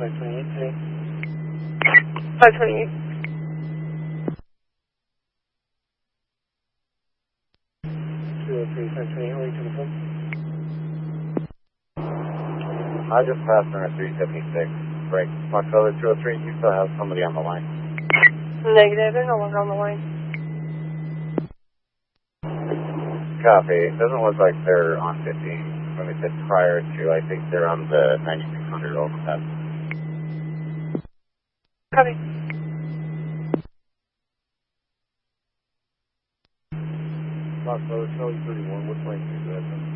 528 today. 528. 203, 528, wait to the phone. I just passed number 376. Break. Foxtrot 203, you still have somebody on the line? Negative, they're no longer on the line. Copy. It doesn't look like they're on 15. When we said prior to, I think they're on the 9600 overpass. Copy. Foxtrot, Charlie 31, what plane is that?